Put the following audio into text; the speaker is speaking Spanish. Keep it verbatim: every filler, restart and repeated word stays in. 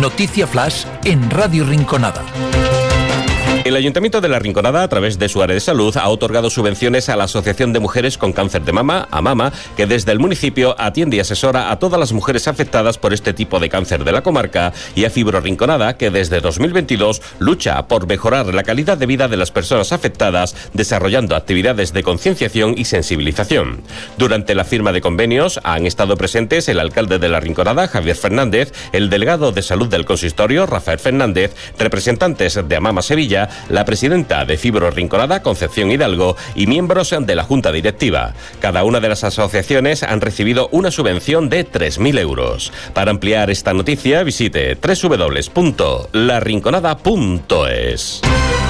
Noticia Flash en Radio Rinconada. El Ayuntamiento de La Rinconada, a través de su área de salud, ha otorgado subvenciones a la Asociación de Mujeres con Cáncer de Mama, AMAMA, que desde el municipio atiende y asesora a todas las mujeres afectadas por este tipo de cáncer de la comarca, y a Fibro Rinconada, que desde dos mil veintidós lucha por mejorar la calidad de vida de las personas afectadas, desarrollando actividades de concienciación y sensibilización. Durante la firma de convenios han estado presentes el alcalde de La Rinconada, Javier Fernández, el delegado de salud del consistorio, Rafael Fernández, representantes de AMAMA Sevilla, la presidenta de Fibro Rinconada, Concepción Hidalgo, y miembros de la Junta Directiva. Cada una de las asociaciones han recibido una subvención de tres mil euros. Para ampliar esta noticia, visite doble u doble u doble u punto la rinconada punto es.